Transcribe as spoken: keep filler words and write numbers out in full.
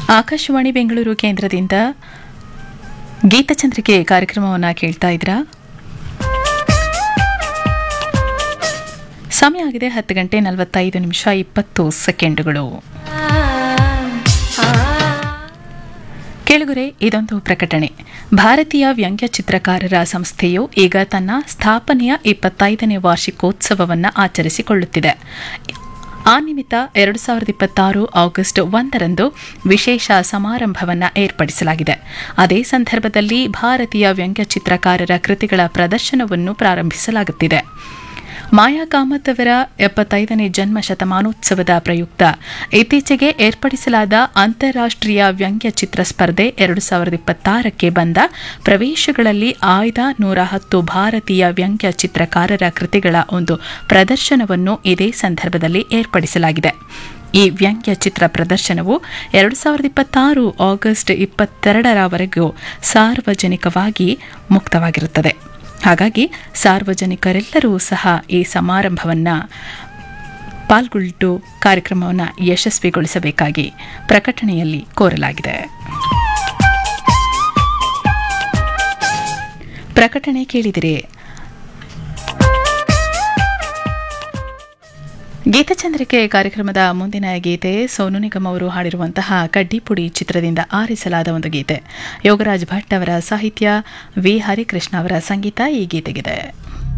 ಆಕಾಶವಾಣಿ ಬೆಂಗಳೂರು ಕೇಂದ್ರದಿಂದ ಗೀತಚಂದ್ರಿಕೆ ಕಾರ್ಯಕ್ರಮವನ್ನು ಕೇಳ್ತಾ ಇದ್ರಾ. ಸಮಯ ಆಗಿದೆ ಹತ್ತು ಗಂಟೆ ನಲವತ್ತೈದು ನಿಮಿಷ ಇಪ್ಪತ್ತು ಸೆಕೆಂಡುಗಳು. ಕೇಳುಗರೆ, ಇದೊಂದು ಪ್ರಕಟಣೆ. ಭಾರತೀಯ ವ್ಯಂಗ್ಯ ಚಿತ್ರಕಾರರ ಸಂಸ್ಥೆಯು ಈಗ ತನ್ನ ಸ್ಥಾಪನೆಯ ಇಪ್ಪತ್ತೈದನೇ ವಾರ್ಷಿಕೋತ್ಸವವನ್ನು ಆಚರಿಸಿಕೊಳ್ಳುತ್ತಿದೆ. ಆ ನಿಮಿತ್ತ ಎರಡು ಸಾವಿರದ ಇಪ್ಪತ್ತಾರು ಆಗಸ್ಟ್ ಒಂದರಂದು ವಿಶೇಷ ಸಮಾರಂಭವನ್ನು ಏರ್ಪಡಿಸಲಾಗಿದೆ. ಅದೇ ಸಂದರ್ಭದಲ್ಲಿ ಭಾರತೀಯ ವ್ಯಂಗ್ಯ ಚಿತ್ರಕಾರರ ಕೃತಿಗಳ ಪ್ರದರ್ಶನವನ್ನು ಪ್ರಾರಂಭಿಸಲಾಗುತ್ತಿದೆ. ಮಾಯಾ ಕಾಮತ್ ಅವರ ಎಪ್ಪತ್ತೈದನೇ ಜನ್ಮ ಶತಮಾನೋತ್ಸವದ ಪ್ರಯುಕ್ತ ಇತ್ತೀಚೆಗೆ ಏರ್ಪಡಿಸಲಾದ ಅಂತಾರಾಷ್ಟ್ರೀಯ ವ್ಯಂಗ್ಯ ಚಿತ್ರ ಸ್ಪರ್ಧೆ ಎರಡು ಸಾವಿರದ ಇಪ್ಪತ್ತಾರಕ್ಕೆ ಬಂದ ಪ್ರವೇಶಗಳಲ್ಲಿ ಆಯ್ದ ನೂರ ಹತ್ತು ಭಾರತೀಯ ವ್ಯಂಗ್ಯ ಚಿತ್ರಕಾರರ ಕೃತಿಗಳ ಒಂದು ಪ್ರದರ್ಶನವನ್ನು ಇದೇ ಸಂದರ್ಭದಲ್ಲಿ ಏರ್ಪಡಿಸಲಾಗಿದೆ. ಈ ವ್ಯಂಗ್ಯ ಚಿತ್ರ ಪ್ರದರ್ಶನವು ಎರಡು ಸಾವಿರದ ಇಪ್ಪತ್ತಾರು ಆಗಸ್ಟ್ ಇಪ್ಪತ್ತೆರಡರವರೆಗೂ ಸಾರ್ವಜನಿಕವಾಗಿ ಮುಕ್ತವಾಗಿರುತ್ತದೆ. ಹಾಗಾಗಿ ಸಾರ್ವಜನಿಕರೆಲ್ಲರೂ ಸಹ ಈ ಸಮಾರಂಭವನ್ನು ಪಾಲ್ಗೊಳ್ಳು ಕಾರ್ಯಕ್ರಮವನ್ನು ಯಶಸ್ವಿಗೊಳಿಸಬೇಕಾಗಿ ಪ್ರಕಟಣೆಯಲ್ಲಿ ಕೋರಲಾಗಿದೆ. ಪ್ರಕಟಣೆ ಕೇಳಿದಿರಿ. ಗೀತಚಂದ್ರಿಕೆ ಕಾರ್ಯಕ್ರಮದ ಮುಂದಿನ ಗೀತೆ ಸೋನು ನಿಗಮ್ ಅವರು ಹಾಡಿರುವಂತಹ ಕಡ್ಡಿಪುಡಿ ಚಿತ್ರದಿಂದ ಆರಿಸಲಾದ ಒಂದು ಗೀತೆ. ಯೋಗರಾಜ್ ಭಟ್ ಅವರ ಸಾಹಿತ್ಯ, ವಿ ಹರಿಕೃಷ್ಣ ಅವರ ಸಂಗೀತ ಈ ಗೀತೆಗಿದೆ.